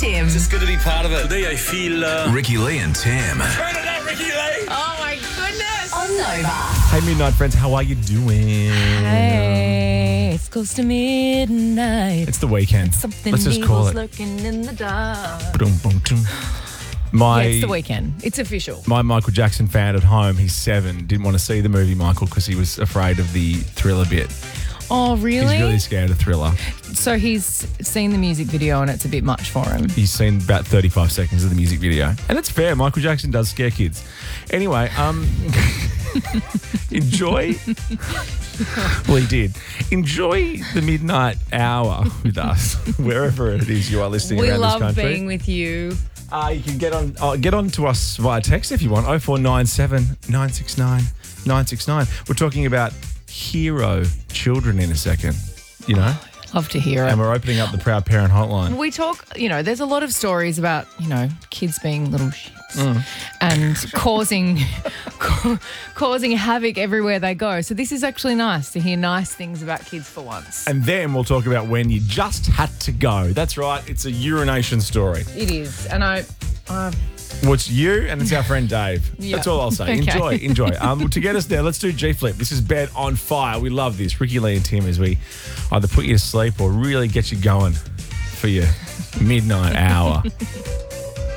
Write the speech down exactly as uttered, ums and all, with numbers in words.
Tim. It's good to be part of it. Today I feel... Uh... Ricky Lee and Tim. Turn it up, Ricky Lee! Oh, my goodness. On Nova. Hey, Midnight friends, how are you doing? Hey, it's close to midnight. It's the weekend. Something Let's just call evil's it. lurking in the dark. Boom, boom, boom. My, Yeah, it's the weekend. It's official. my Michael Jackson fan at home, he's seven, didn't want to see the movie Michael because he was afraid of the Thriller bit. Oh, really? He's really scared of Thriller. So he's seen the music video and it's a bit much for him. He's seen about thirty-five seconds of the music video. And it's fair. Michael Jackson does scare kids. Anyway, um, enjoy. Well, he did. Enjoy the midnight hour with us, wherever it is you are listening We around love this country. being with you. Uh, you can get on uh, get on to us via text if you want. oh four nine seven, nine six nine, nine six nine. We're talking about hero children in a second, you know, Love to hear it. and we're opening up the Proud Parent Hotline. We talk, you know, there's a lot of stories about, you know, kids being little shits Mm. and causing ca- causing havoc everywhere they go. So this is actually nice to hear nice things about kids for once. And then we'll talk about when you just had to go. That's right, it's a urination story. It is. And I... Uh, Well, it's you and it's our friend Dave. Yeah. That's all I'll say. Okay. Enjoy, enjoy. Um, to get us there, let's do G-Flip. This is Bed on Fire. We love this. Ricky Lee and Tim as we either put you to sleep or really get you going for your midnight hour.